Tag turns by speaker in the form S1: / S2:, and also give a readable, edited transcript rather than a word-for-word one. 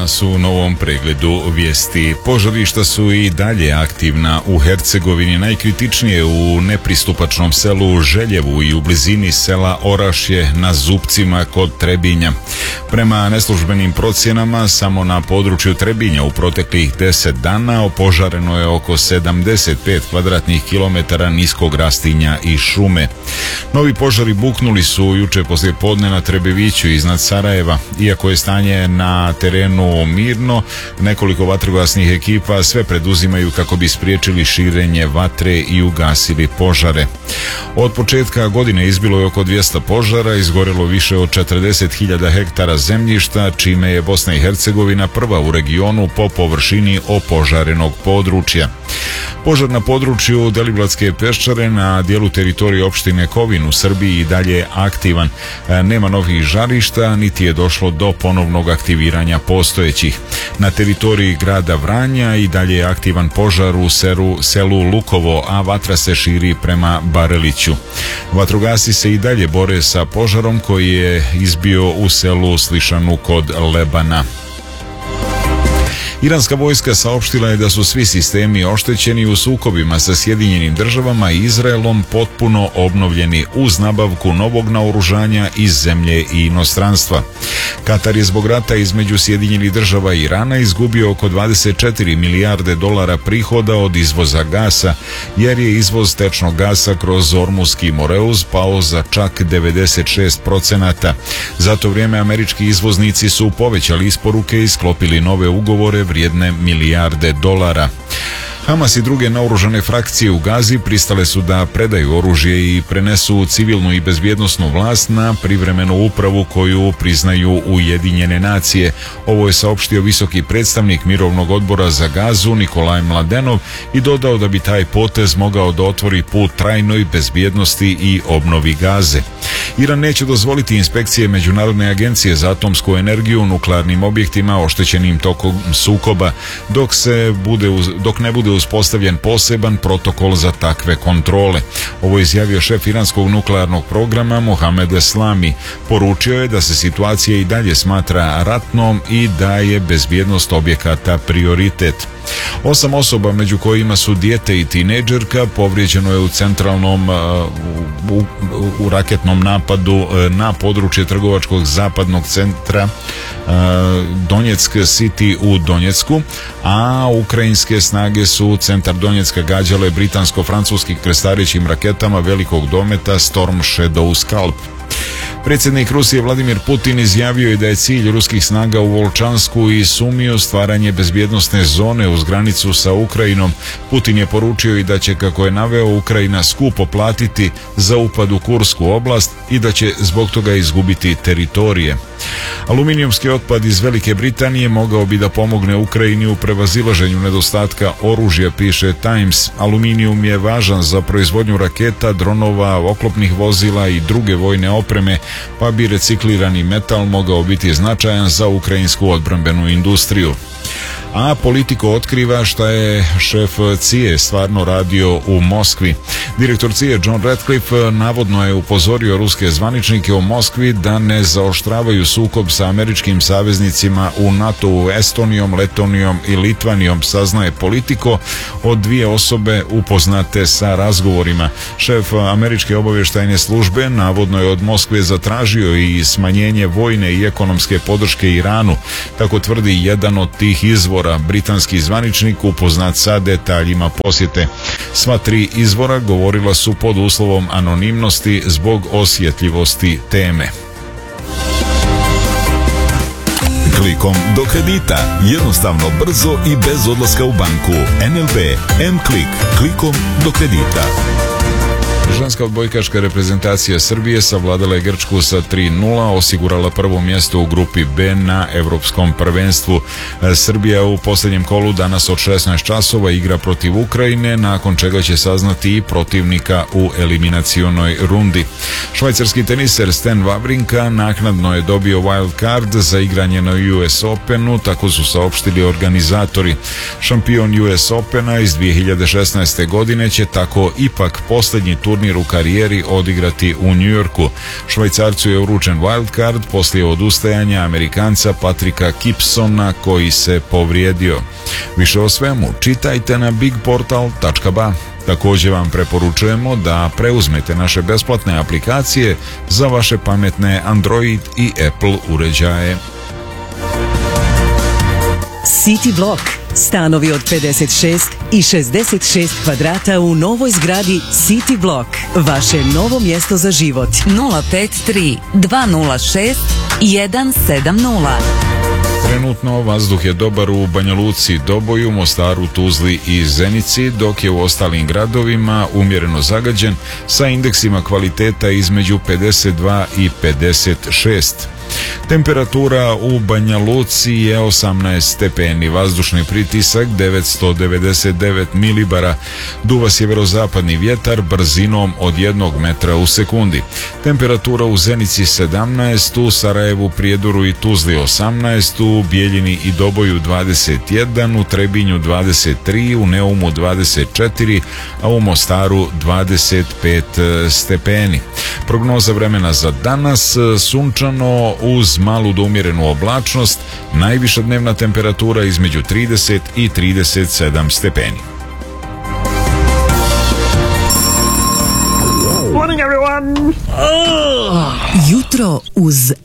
S1: danas u novom pregledu vijesti. Požarišta su i dalje aktivna u Hercegovini, najkritičnije u nepristupačnom selu Željevu i u blizini sela Orašje na Zupcima kod Trebinja. Prema neslužbenim procjenama, samo na području Trebinja u proteklih 10 dana opožareno je oko 75 kvadratnih kilometara niskog rastinja i šume. Novi požari buknuli su juče poslije podne na Trebeviću iznad Sarajeva. Iako je stanje na terenu mirno, nekoliko vatrogasnih ekipa sve preduzimaju kako bi spriječili širenje vatre i ugasili požare. Od početka godine izbilo je oko 200 požara, izgorelo više od 40.000 hektara zemljišta, čime je Bosna i Hercegovina prva u regionu po površini opožarenog područja. Požar na području Deliblatske peščare na dijelu teritorije opštine Kovin u Srbiji i dalje je aktivan. Nema novih žarišta, niti je došlo do ponovnog aktiviranja postojećih. Na teritoriji grada Vranja i dalje je aktivan požar u selu Lukovo, a vatra se širi prema Bareliću. Vatrogasci se i dalje bore sa požarom koji je izbio u selu Slišanu kod Lebana. Iranska vojska saopštila je da su svi sistemi oštećeni u sukobima sa Sjedinjenim državama i Izraelom potpuno obnovljeni uz nabavku novog naoružanja iz zemlje i inostranstva. Katar je zbog rata između Sjedinjenih država i Irana izgubio oko 24 milijarde dolara prihoda od izvoza gasa, jer je izvoz tečnog gasa kroz Ormuski Moreuz pao za čak 96%. Za to vrijeme američki izvoznici su povećali isporuke i sklopili nove ugovore vrijedne milijarde dolara. Hamas i druge naoružane frakcije u Gazi pristale su da predaju oružje i prenesu civilnu i bezbjednosnu vlast na privremenu upravu koju priznaju Ujedinjene nacije. Ovo je saopštio visoki predstavnik Mirovnog odbora za Gazu Nikolaj Mladenov i dodao da bi taj potez mogao da otvori put trajnoj bezbjednosti i obnovi Gaze. Iran neće dozvoliti inspekcije Međunarodne agencije za atomsku energiju u nuklearnim objektima oštećenim tokom sukoba dok ne bude uspostavljen poseban protokol za takve kontrole. Ovo je izjavio šef iranskog nuklearnog programa Mohamed Eslami. Poručio je da se situacija i dalje smatra ratnom i da je bezbjednost objekata prioritet. 8 osoba, među kojima su dijete i tinejdžerka, povrijeđeno je u centralnom u raketnom napadu na područje trgovačkog zapadnog centra Donjeck City u Donjecku, a ukrajinske snage su centar Donjecka gađale britansko-francuski krstarećim raketama velikog dometa Storm Shadow Scalp. Predsjednik Rusije Vladimir Putin izjavio je da je cilj ruskih snaga u Volčansku i Sumiju stvaranje bezbjednosne zone uz granicu sa Ukrajinom. Putin je poručio i da će, kako je naveo, Ukrajina skupo platiti za upad u Kursku oblast i da će zbog toga izgubiti teritorije. Aluminijumski otpad iz Velike Britanije mogao bi da pomogne Ukrajini u prevazilaženju nedostatka oružja, piše Times. Aluminijum je važan za proizvodnju raketa, dronova, oklopnih vozila i druge vojne opreme, pa bi reciklirani metal mogao biti značajan za ukrajinsku odbrambenu industriju. A Politico otkriva šta je šef CIA stvarno radio u Moskvi. Direktor CIA John Ratcliffe navodno je upozorio ruske zvaničnike u Moskvi da ne zaoštravaju sukob sa američkim saveznicima u NATO-u Estonijom, Letonijom i Litvanijom, saznaje Politico od 2 osobe upoznate sa razgovorima. Šef američke obavještajne službe navodno je od Moskve zatražio i smanjenje vojne i ekonomske podrške Iranu, tako tvrdi jedan od tih izvora. Britanski zvaničnik upoznat sa detaljima posjete. Sva 3 izvora govorila su pod uslovom anonimnosti zbog osjetljivosti teme.
S2: Klikom do kredita. Jednostavno, brzo i bez odlaska u banku. NLB M-Klik. Klikom do kredita.
S1: Ženska odbojkaška reprezentacija Srbije savladala je Grčku sa 3:0, osigurala prvo mjesto u grupi B na Evropskom prvenstvu. Srbija u posljednjem kolu danas od 16 časova igra protiv Ukrajine, nakon čega će saznati i protivnika u eliminacionoj rundi. Švajcarski teniser Stan Wawrinka naknadno je dobio wild card za igranje na US Openu, tako su saopštili organizatori. Šampion US Opena iz 2016. godine će tako ipak posljednji tur turnir u karijeri odigrati u Njujorku. Švajcarcu je uručen wildcard poslije odustajanja Amerikanca Patrika Kipsona koji se povrijedio. Više o svemu čitajte na bigportal.ba. Također vam preporučujemo da preuzmete naše besplatne aplikacije za vaše pametne Android i Apple uređaje.
S3: City Block. Stanovi od 56 i 66 kvadrata u novoj zgradi City Block. Vaše novo mjesto za život.
S4: 053 206 170.
S1: Trenutno vazduh je dobar u Banja Luci, Doboju, Mostaru, Tuzli i Zenici, dok je u ostalim gradovima umjereno zagađen sa indeksima kvaliteta između 52 i 56. Temperatura u Banja Luci je 18 stepeni, vazdušni pritisak 999 milibara, duva sjeverozapadni vjetar brzinom od 1 metra u sekundi. Temperatura u Zenici 17, u Sarajevu, Prijedoru i Tuzli 18, u Bijeljini i Doboju 21, u Trebinju 23, u Neumu 24, a u Mostaru 25 stepeni. Prognoza vremena za danas: sunčano uz malu do umjerenu oblačnost, najviša dnevna temperatura između 30 i 37 stepeni.
S3: Jutro uz